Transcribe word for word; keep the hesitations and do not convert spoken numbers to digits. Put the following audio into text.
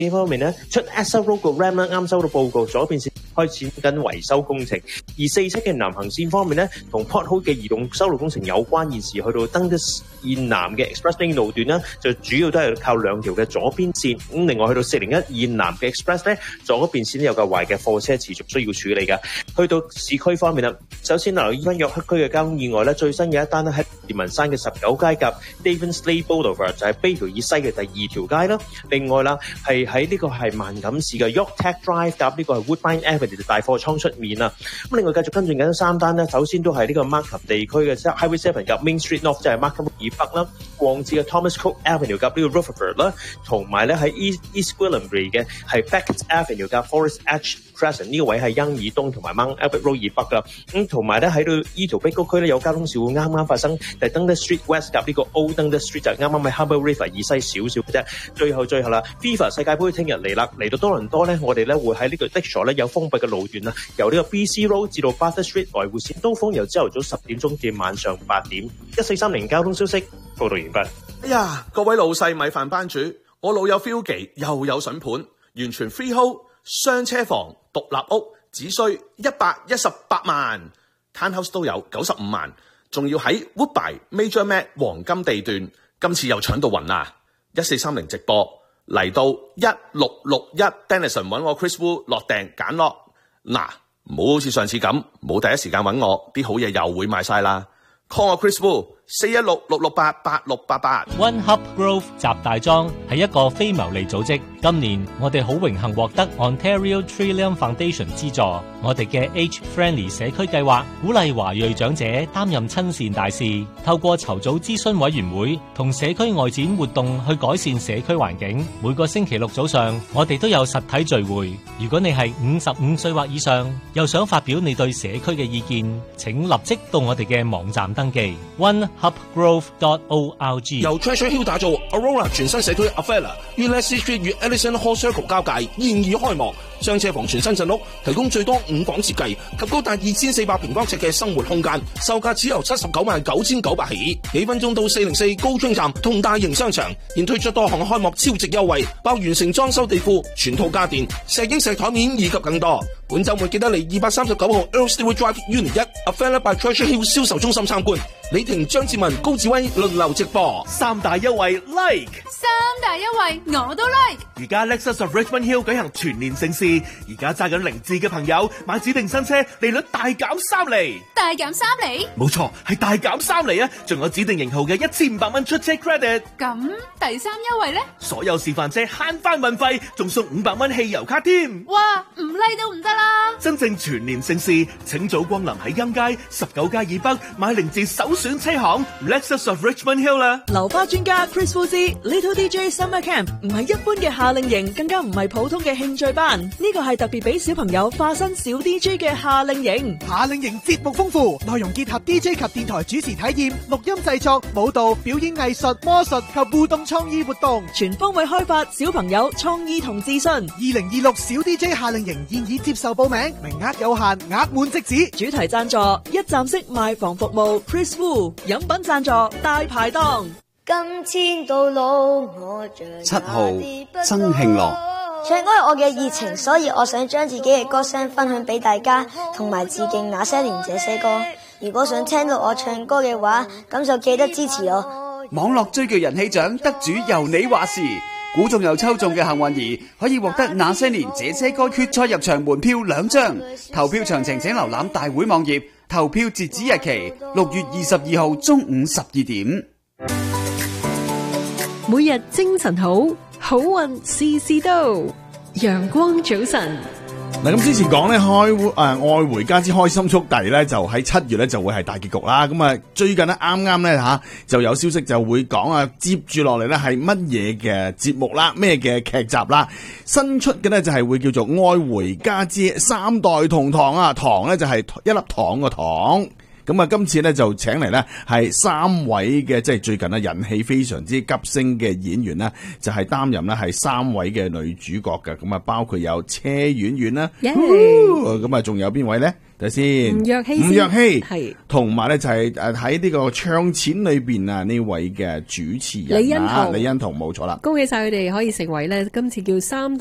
呢方面咧，出 S L Road 個 RAM 咧啱收到報告，左邊線開始緊維修工程。而四七嘅南行線方面咧，同 Port Hope 嘅移動修路工程有關，現時去到 Dundas 以南嘅 Express Lane 路段咧，就主要都係靠兩條嘅左邊線。咁另外去到四零一以南嘅 Express 咧，左邊線有個壞嘅貨車持續需要處理嘅。去到市區方面啦，首先留意翻約克區嘅交通意外咧，最新有一單咧喺移民山嘅十九街夾 Davensley Boulevard 就係卑橋以西嘅第二條街啦。另外啦，係喺呢個係萬錦市嘅 York Tech Drive 夾呢個係 Woodbine Avenue 大貨倉出面啊。咁另外繼續跟進緊三單咧，首先都係呢個 Markham 地區嘅 Highway Seven 夾 Main Street North 即係 Markham 以北啦，旺至嘅 Thomas Cook Avenue 夾呢個 Rutherford 啦，同埋咧喺 East East Gwillimbury 嘅係 Beckett Avenue 夾 Forest Edge Crescent 呢個位係欣怡東同埋 Mount Albert Road 以北噶。咁同埋咧喺到依條碧谷區咧有交通事故啱啱發生，就係 Dundas Street West 夾呢個 Old Dundas Street 就啱啱喺 Harbour River 以西少少嘅啫。最後最後啦 ，FIFA 世界盃聽日嚟啦，嚟到多倫多咧，我哋咧會喺呢個 Lakeshore 咧有封閉嘅路段啦，由呢個 B C Road 至到 Bathurst Street 來回線刀鋒，由朝頭早十點鐘至晚上八點。一四三零交通消息報道完畢。 哎呀，各位老細米飯班主，我老友 Philgy 又有筍盤，完全 freehold 雙車房獨立屋，只需一百一十八萬 ，Townhouse 都有九十五萬，仲要喺 Woodbine Major Mac 黃金地段，今次又搶到暈啦！一四三零直播嚟到一六六一 Denison 揾我 Chris Wu 落訂揀落，嗱唔好好似上次咁冇第一時間揾我，啲好嘢又會賣晒啦。call 我 Chris Wu 四一六六六八八六八八。 One Hub Grove 集大莊係一個非牟利組織，今年我哋好榮幸獲得 Ontario Trillium Foundation 資助，我哋嘅 Age Friendly 社區計劃鼓勵華裔長者擔任親善大使，透過籌組諮詢委員會同社區外展活動去改善社區環境。每個星期六早上，我哋都有實體聚會。如果你係五十五歲或以上，又想發表你對社區嘅意見，請立即到我哋嘅網站登記 one hub grove dot org。 由 Treasure Hill 打造 Aurora 全新社區 Affella 於 Leslie Street 與 Ellison Hall Circle 交界現已開幕，雙車房全新陣屋，提供最多五房設計及高達二千四百平方尺嘅生活空間，售價只由七十九萬九千九百起，幾分鐘到四零四高中站同大型商場，現推出多項開幕超值優惠，包完成裝修地庫、全套家電、石英石台面以及更多。本週末記得嚟二百三十九號 Earl Stewart Drive Unit 一 Affella by Treasure Hill 銷售中心參觀。李婷、張志文、高志威輪流直播， 三大優惠 like， 三大優惠我都 like。 而家 Lexus of Richmond Hill 舉行全年盛事，而家揸緊零字嘅朋友買指定新車，利率大減三厘， 大減三厘？ 冇錯，係大減三厘啊！仲有指定型號嘅一千五百蚊出車 credit。 咁第三優惠呢？ 所有示範車慳翻運費，仲送五百蚊汽油卡添。 哇，唔 like 都唔得啦！ 真正全年盛事，請早光臨喺欣街十九街以北買零字首選車行 Lexus of Richmond Hill 啦。 流花專家 Chris Wu Little D J Summer Camp 唔係一般嘅夏令營，更加唔係普通嘅興趣班，呢個係特別俾小朋友化身小 D J 嘅夏令營。 夏令營節目豐富，內容結合 D J 及電台主持體驗、錄音製作、舞蹈、表演藝術、魔術及互動創意活動， 全方位開發小朋友創意同自信。二零二六小 D J 夏令營現已接受報名，名額有限，額滿即止。 主題贊助一站式賣房服務 Chris Wu， 飲品贊助大排檔。 今天到老我七號曾慶樂， 唱歌係我嘅熱情，所以我想將自己嘅歌聲分享俾大家，同埋致敬那些年這些歌。如果想聽到我唱歌嘅話，咁就記得支持我。 網絡追劇人氣獎得主由你話事，估中又抽中嘅幸運兒可以獲得那些年這些歌決賽入場門票兩張。投票詳情請瀏覽大會網頁，投票截止日期六月二十二號中午十二點。 每日精神好，好運事事到，陽光早晨。 嗱，咁之前講咧開誒、呃、愛回家之開心速遞咧，就喺七月咧就會係大結局啦。咁啊，最近咧啱啱咧吓就有消息就會講啊，接住落嚟咧係乜嘢嘅節目啦，咩嘅劇集啦，新出嘅咧就係會叫做愛回家之三代同堂啊，糖咧就係一粒糖個糖。 咁啊，今次咧就請嚟咧係三位嘅即係最近咧人氣非常之急升嘅演員啦，就係擔任咧係三位嘅女主角嘅。咁啊，包括有車婉婉啦，咁啊，仲有邊位咧？睇先， 吳若希， 吳若希係， 同埋咧就係誒喺呢個唱錢裏邊啊呢位嘅主持人李欣彤， 李欣彤冇錯啦。 恭喜晒佢哋可以成為咧今次叫三